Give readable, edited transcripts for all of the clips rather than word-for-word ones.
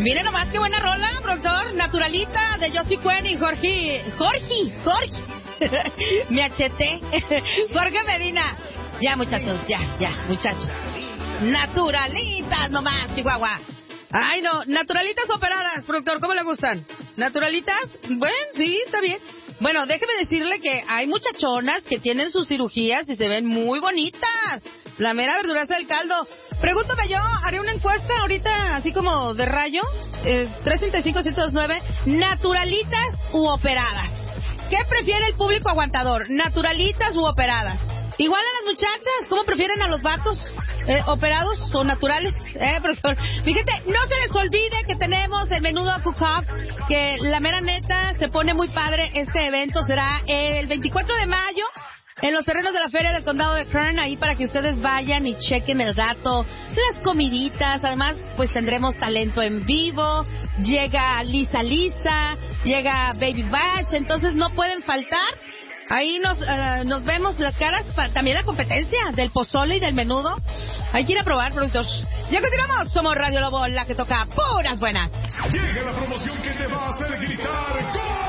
Miren nomás qué buena rola, productor. Naturalita de Josie Cuen y Jorge. Me acheté. Jorge Medina. Ya, muchachos, muchachos. Naturalitas nomás, Chihuahua. Ay, no, naturalitas operadas, productor, ¿cómo le gustan? ¿Naturalitas? Bueno, sí, está bien. Bueno, déjeme decirle que hay muchachonas que tienen sus cirugías y se ven muy bonitas. La mera verduraza del caldo. Pregúntame yo, haré una encuesta ahorita, así como de rayo. 335-129, naturalitas u operadas. ¿Qué prefiere el público aguantador? ¿Naturalitas u operadas? Igual a las muchachas, ¿cómo prefieren a los vatos? ¿Operados o naturales? Profesor. Fíjate, no se les olvide que tenemos el menudo cook-up, que la mera neta se pone muy padre. Este evento será el 24 de mayo en los terrenos de la Feria del Condado de Kern, ahí para que ustedes vayan y chequen el rato, las comiditas. Además, pues tendremos talento en vivo, llega Lisa, llega Baby Bash, entonces no pueden faltar. Ahí nos vemos las caras, también la competencia del pozole y del menudo. Hay que ir a probar, productores. Ya continuamos, somos Radio Lobo, la que toca puras buenas. Llega la promoción que te va a hacer gritar ¡gol!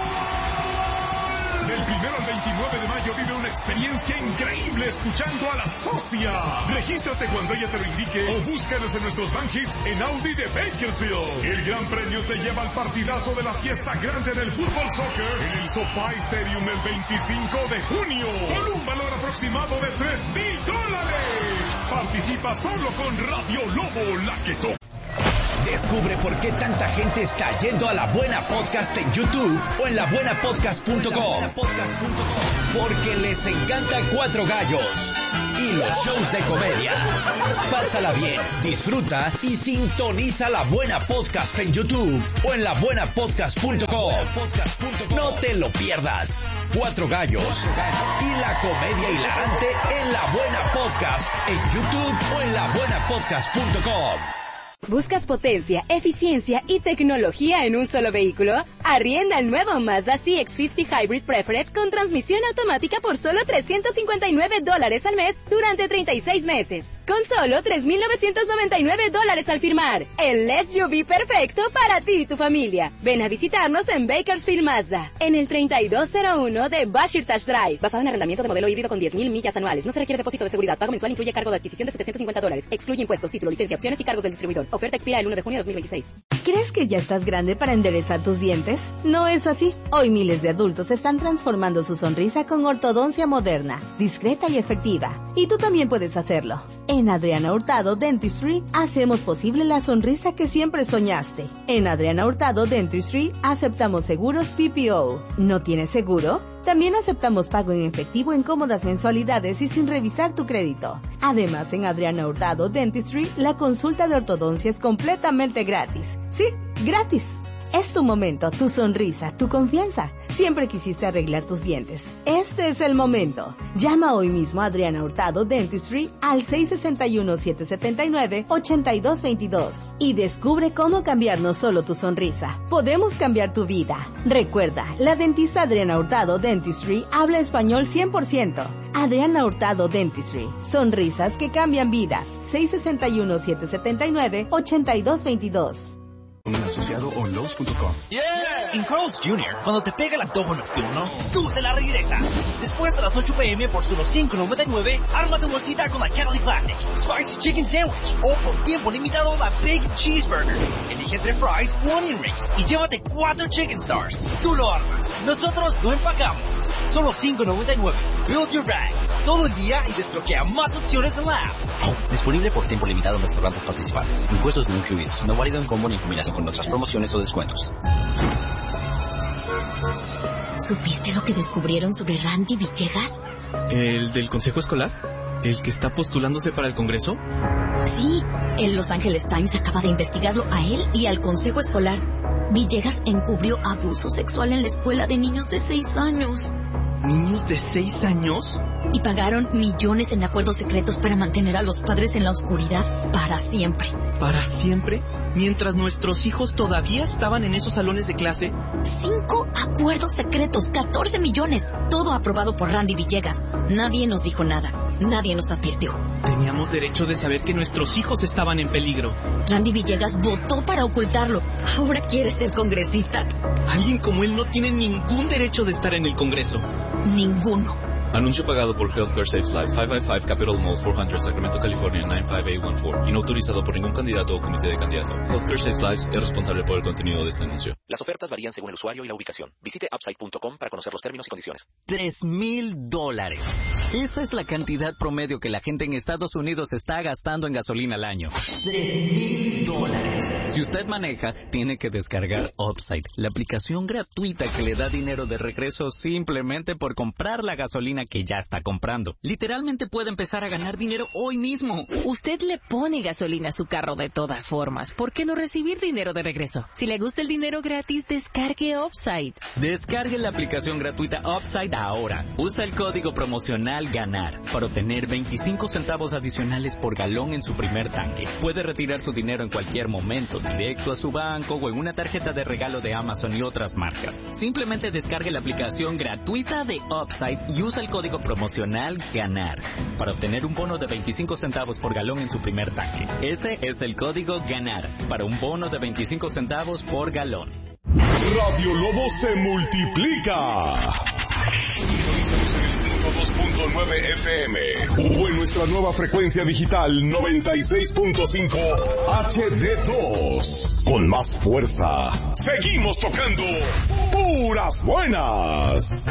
Del 1 al 29 de mayo vive una experiencia increíble escuchando a la socia. Regístrate cuando ella te lo indique o búscanos en nuestros Van Hits en Audi de Bakersfield. El gran premio te lleva al partidazo de la fiesta grande del fútbol soccer en el SoFi Stadium el 25 de junio con un valor aproximado de $3,000. Participa solo con Radio Lobo, la que toca. Descubre por qué tanta gente está yendo a La Buena Podcast en YouTube o en labuenapodcast.com. Porque les encanta Cuatro Gallos y los shows de comedia. Pásala bien, disfruta y sintoniza La Buena Podcast en YouTube o en labuenapodcast.com. No te lo pierdas. Cuatro Gallos y la comedia hilarante en La Buena Podcast en YouTube o en labuenapodcast.com. ¿Buscas potencia, eficiencia y tecnología en un solo vehículo? Arrienda el nuevo Mazda CX-50 Hybrid Preferred con transmisión automática por solo $359 al mes durante 36 meses. Con solo $3,999 al firmar. El SUV perfecto para ti y tu familia. Ven a visitarnos en Bakersfield Mazda, en el 3201 de Bashirtash Drive. Basado en arrendamiento de modelo híbrido con 10,000 millas anuales. No se requiere depósito de seguridad. Pago mensual incluye cargo de adquisición de $750. Excluye impuestos, título, licencia, opciones y cargos del distribuidor. Oferta expira el 1 de junio de 2026. ¿Crees que ya estás grande para enderezar tus dientes? No es así. Hoy miles de adultos están transformando su sonrisa con ortodoncia moderna, discreta y efectiva. Y tú también puedes hacerlo. En Adriana Hurtado Dentistry hacemos posible la sonrisa que siempre soñaste. En Adriana Hurtado Dentistry aceptamos seguros PPO. ¿No tienes seguro? También aceptamos pago en efectivo en cómodas mensualidades y sin revisar tu crédito. Además, en Adriana Hurtado Dentistry, la consulta de ortodoncia es completamente gratis. Sí, gratis. Es tu momento, tu sonrisa, tu confianza. Siempre quisiste arreglar tus dientes. Este es el momento. Llama hoy mismo a Adriana Hurtado Dentistry al 661-779-8222 y descubre cómo cambiar no solo tu sonrisa. Podemos cambiar tu vida. Recuerda, la dentista Adriana Hurtado Dentistry habla español 100%. Adriana Hurtado Dentistry. Sonrisas que cambian vidas. 661-779-8222. Un asociado o Lowe's.com. Yeah. En Carl's Jr., cuando te pega el antojo nocturno, tú se la regresas. Después a las 8 p.m. por solo $5.99, arma tu bolsita con la Cali Classic, Spicy Chicken Sandwich o por tiempo limitado la Big Cheeseburger. Elige entre fries o onion rings y llévate 4 Chicken Stars. Tú lo armas, nosotros lo empacamos. Solo $5.99. Build your bag. Todo el día y desbloquea más opciones en la app. Disponible por tiempo limitado en restaurantes participantes. Impuestos no incluidos. No válido en combo ni en combinación con otras promociones o descuentos. ¿Supiste lo que descubrieron sobre Randy Villegas? ¿El del consejo escolar? ¿El que está postulándose para el Congreso? Sí, el Los Angeles Times acaba de investigarlo a él y al consejo escolar. Villegas encubrió abuso sexual en la escuela de niños de 6 años. ¿Niños de 6 años? Y pagaron millones en acuerdos secretos para mantener a los padres en la oscuridad para siempre. ¿Para siempre? Mientras nuestros hijos todavía estaban en esos salones de clase. 5 acuerdos secretos, 14 millones. Todo aprobado por Randy Villegas. Nadie nos dijo nada. Nadie nos advirtió. Teníamos derecho de saber que nuestros hijos estaban en peligro. Randy Villegas votó para ocultarlo. Ahora quiere ser congresista. Alguien como él no tiene ningún derecho de estar en el Congreso. Ninguno. Anuncio pagado por Healthcare Saves Lives, 555 Capitol Mall, 400, Sacramento, California, 95814. Y no autorizado por ningún candidato o comité de candidato. Healthcare Saves Lives es responsable por el contenido de este anuncio. Las ofertas varían según el usuario y la ubicación. Visite upside.com para conocer los términos y condiciones. $3,000. Esa es la cantidad promedio que la gente en Estados Unidos está gastando en gasolina al año. $3,000. Si usted maneja, tiene que descargar Upside, la aplicación gratuita que le da dinero de regreso simplemente por comprar la gasolina que ya está comprando. Literalmente puede empezar a ganar dinero hoy mismo. Usted le pone gasolina a su carro de todas formas. ¿Por qué no recibir dinero de regreso? Si le gusta el dinero gratis, descargue Upside. Descargue la aplicación gratuita Upside ahora. Usa el código promocional GANAR para obtener 25 centavos adicionales por galón en su primer tanque. Puede retirar su dinero en cualquier momento, directo a su banco o en una tarjeta de regalo de Amazon y otras marcas. Simplemente descargue la aplicación gratuita de Upside y usa el código promocional GANAR para obtener un bono de 25 centavos por galón en su primer tanque. Ese es el código GANAR para un bono de 25 centavos por galón. Radio Lobo se multiplica. Sintonízanos en el 102.9 FM o en nuestra nueva frecuencia digital 96.5 HD2. Con más fuerza, seguimos tocando puras buenas.